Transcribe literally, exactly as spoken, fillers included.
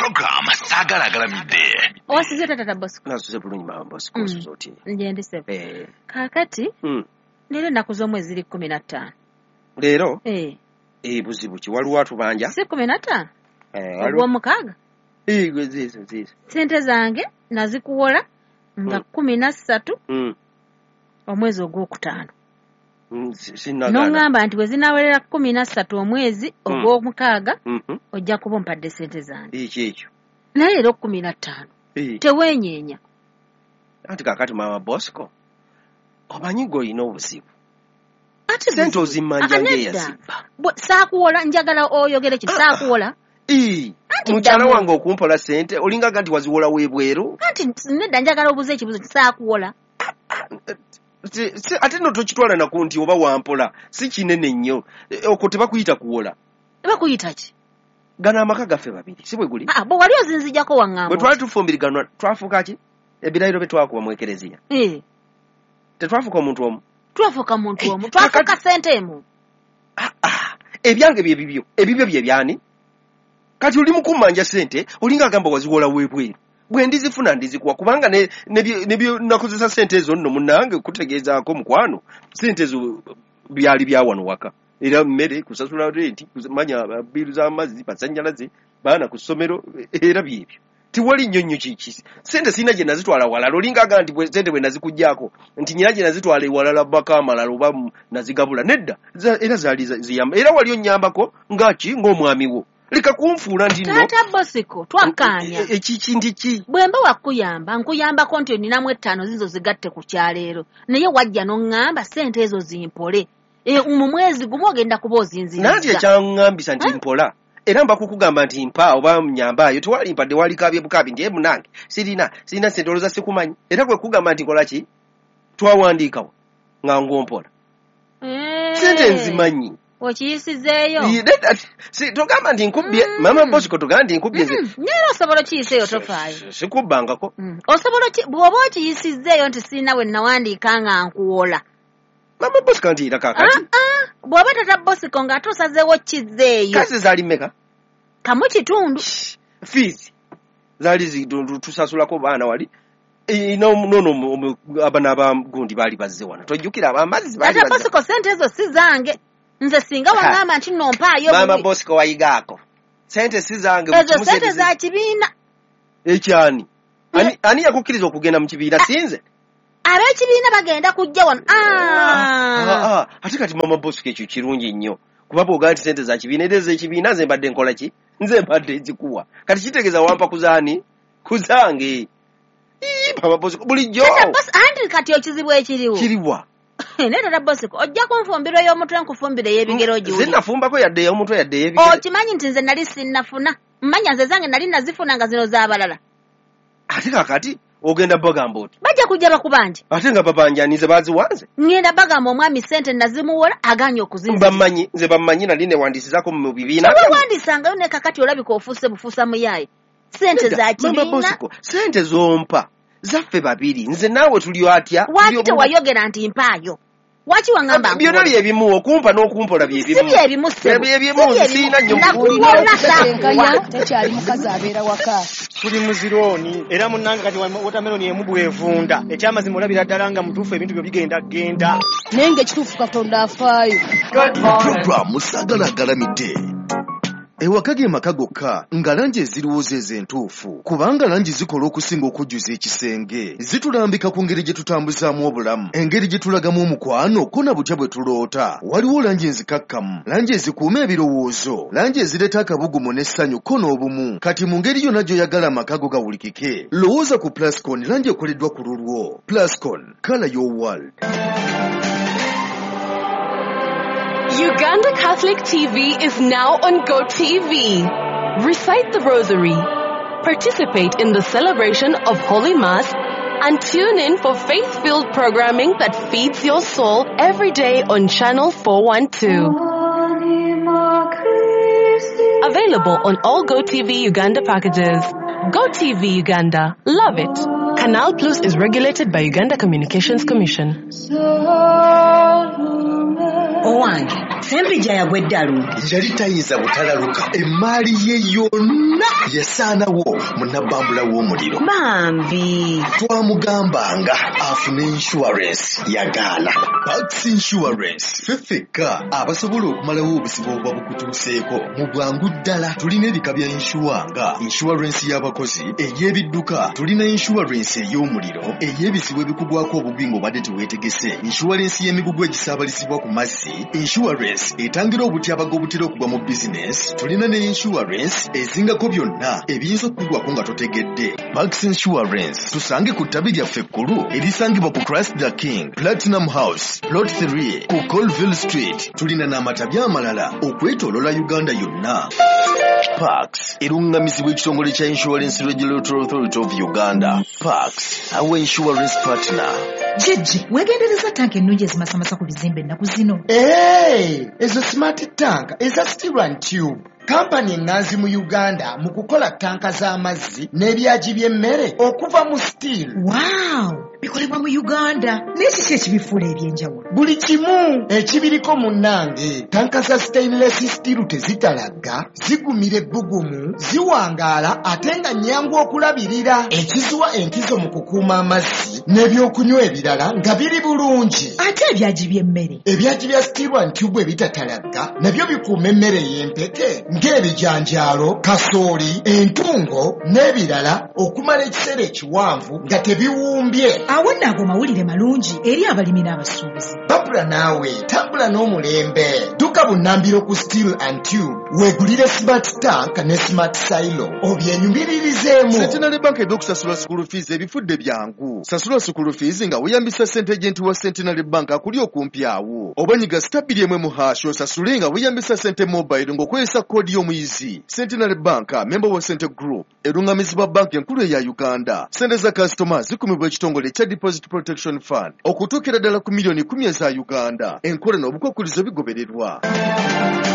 Program Sagalagala midde. Wasize tata Bosco. Nasuze bulungi mama Bosco mm. Suzoti. Njende sepe. Eh. Kakati. Mm. Lero nakuzo mwezi li kumi na ttaano. Lero? Eh. Eh buzibu ki waliwo atubanja? Si kumi na ttaano. Eh waliwo mukaaga. Eh gwezizo zizo. Sente zange nazikuwola nga mm. kumi na ssatu. Mm. Omwezi ogwokutaano. Mm, sinagana. Nongamba nti wezinawelera kumi na ssatu omwezi mm. ogwomukaaga mm-hmm. ojja kuba ompadde sente zange. Ekyo ekyo. Naye lero kumi na ttaano. Eh. Tewenyeenya. Ati kakati mama Bosco. Omanyi golina obuzibu. Ati sente ozimanja nge yasiba. Saakuwola njagala oyogere ki saakuwola. Eh. Mukyala wange okumpola sente olinga ganti waziwola webweru. Ati nedda njagala obuze ekibuzo ki saakuwola. Ate no tokitwala naku nti oba wampola si kinene nnyo okwo tebakuyita kuwola. Bakuyita ki? Gana amaka gaffe babiri si bwe guli. Ah bo wali ozinzijako wangamba. Bwe twali tufumbiriganwa twafuka ki? Ebirayiro bye twakuba mu ekereziya. Eh. Tetwafuka omuntu omu. Twafuka omuntu omu. Twafuka sente emu. Ah ah. Ebyange bye bibyo. Ebibyo bye byani? Kati oli mukumanja sente olinga agamba waziwola webweru. Bwe ndizifuna ndizikuwa kubanga ne nebyo nakozesa sente ezo nno munange kutegezaako mukwano sente ezo byali bya wano waka era mmere kusasula rent kumanya biru za amazzi pasanyalaze bana ku ssomero era byebyo tiwali nnyonnyo kiki sente sina je nazitwala walala olinga aga nti sente bwe nazikujjako nti nyina je nazitwala walala bakama oba nazigabula nedda era zali ziyamba era wali onyambako ngachi ng'omwami wo lika kumfuula ndino tata Bosco twakanya ekiki ndiki bwemba wakuyamba nkuyamba konti ninamu ettano zizo zigatte ku kyaleero naye wajja n'ongamba sente ezo zimpole e mu mwezi gumu ogenda kubozinzinza nanje kyangambisa nti mpola era mba kukugamba nti mpa oba mnyamba ayo twali mpadde wali kabye bukabi ndiye munange sirina sirina sente oloza sikumanyi era kwe kugamba nti kola ki twawandiikawo nga ngompola eh sente nzimanyi okiyisizeeyo si togamba nti nkubye mm. mama Bosco togamba nti nkubye nze mm. nero osobola okiyiseeyo tofaayo sikubbangako mm. osobola bw'oba okiyisizeeyo nti sirina we nawandiika nga nkuwola mama Bosco nti era kakati ah, ah. bw'oba tata Bosco ng'ate osazeewo kizeeyo kazi zaali mmeka kamu kitundu fees zaali zitundu tusasulako baana wali ino nono abana abagundi baali bazze wano tojjukira abamazzi baali tata Bosco sente ezo si zange nze singa wangamba nti nompaayo mama Bosco wayigaako sente si zange ezo sente za kibiina ekyani ani ani yakukkiriza okugenda mu kibiina sinze ab'ekibiina bagenda kujja wano ah ate kati mama Bosco ekyo kirungi nnyo kuba bw'ogamba nti sente za kibiina era ez'ekibiina nze mbadde nkola ki nze mbadde nzikuwa kati kitegeeza wampa kuzaani kuzange mama Bosco bulijjo andi kati ekizibu ekiriwo kiriwa ne tata Bosco ojja kunfumbira y'omutwe nkufumbire y'ebigero giwuli sinnafumbako yadde y'omutwe yadde y'ebigero okimanyi nti nze nali sinnafuna mmanya nze zange nali nazifuna nga zino z'abalala ate kakati ogenda bagamba oti bajja kujja bakubanja ate nga babanjanize baziwanze ngenda bagamba omwami sente nazimuwola aganye okuzinza bammanyi nze bammanyi nali newandisizako mu bibiina wandisangayo ne kakati olabika ofuuse bufuusa muyaye sente za kibiina sente zompa zaffe babiri nze naawe tuli atya waki tewayogera nti mpaayo waki wangamba byonna byebimu okumpa n'okumpola byebimu si byebimu byebimu sirina nnyo nakuwola tekyali mukazi abeera waka tuli muzirooni era munnange kati wotameroni emu bwevunda ekyamazima olabira ddala nga mutuufu ebintu byo bigenda genda naye ng'ekituufu katonda afaayo Programu Sagalagalamidde ewaka ge maka gokka nga langi eziriwooza ez'entuufu kubanga langi zikola okusinga okujjuza ekisenge zitulambika ku ngeri gye tutambuzaamu obulamu engeri gye tulagamu omukwano ko na butya bwe tuloota waliwo langi enzikakkamu langi ezikuuma ebirowoozo langi ezireeta akabugumu n'essanyu ko n'obumu kati mu ngeri yonna gy'oyagala amaka go gawulikike lowooza ku Plascon langi ekoleddwa ku lulwo Plascon color your world. Uganda Catholic T V is now on GoTV. Recite the Rosary, participate in the celebration of Holy Mass, and tune in for faith-filled programming that feeds your soul every day on Channel four twelve. Available on all GoTV Uganda packages. GoTV Uganda. Love it. Canal Plus is regulated by Uganda Communications Commission. Owange Sempija yagwe ddalu. Yali tayinza butalaluka. Emmaali ye yonna yasaanawo munnabambula w'omuliro. Bambi. Twamugambanga afune insurance yagaana. Pax Insurance ffeffekka abasobola okumalawo obuzibu obuba bukutuuseeko mu bwangu ddala. Tulina ebika bya inshuwa nga insurance y'abakozi, ey'ebidduka, tulina insurance ey'omuliro, ey'ebizibu ebikugwako obugwi ng'obadde teweetegese, insurance y'emigugu egisaabalizibwa ku mazzi, insurance etangira obutyabaga obutera okugwa mu bizinesi, tulina ne insurance ezingako byonna ebiyinza okukugwako nga totegedde. Pax Insurance tusange ku ttabi lyaffe ekkulu erisangibwa ku Christ the King, Platinum House, Plot three ku Colville Street. Tulina n'amatabi amalala okwetoolola Uganda yonna. Pax erungamizibwa ekitongole kya Insurance Regulatory Authority of Uganda. Pax, our insurance partner. Jejje, wegendereza tanka ennungi ezimasamasa ku bizimbe ennaku zino. Hey, ezo smart tank eza steel and tube. Kampani enganzi mu Uganda mu kukola tanka z'amazzi n'ebyagi by'emmere okuva mu steel. Wow, bikolebwa mu Uganda. N'ekiki ekibifuula ebyenjawulo? Buli kimu ekibiriko munnange. Tanka za stainless steel tezitalagga, zigumira ebbugumu, ziwangaala ate nga nnyangu okulabirira. Ekizuwa enkizo mu kukuuma amazzi n'ebyokunywa ebirala nga biri bulungi. Ate ebyagi by'emmere? Ebyagi bya steel and tube ebitatalagga nabyo bikuuma emmere y'empeke ng'ebijanjaalo, kasooli, entungo n'ebirala okumala ekiseera ekiwanvu nga tebiwumbye. Awo nno ago mawulire malungi eri abalimi n'abasuubuzi. Babula naawe tambula n'omulembe. Dduka bunnambiro ku steel and tube weegulire smart tank ne smart silo obyenyumiririzemu. Centenary Bank edda okusasula school fees ebifudde byangu. Sasula school fees nga weeyambisa ssente agent wa Centenary Bank akuli okumpi awo. Oba nyiga stabili emwe mu hash osasule nga weeyambisa ssente mobile ng'okozesa koodi y'omuyizi. Centenary Bank member wa Center Group erungamizibwa banka enkulu eya Uganda. Ssente za customers zikumibwa ekitongole kya Deposit Protection Fund okutuukira ddala ku miliyoni kumi eza Uganda. Enkola n'obukwakkulizo bigobererwa.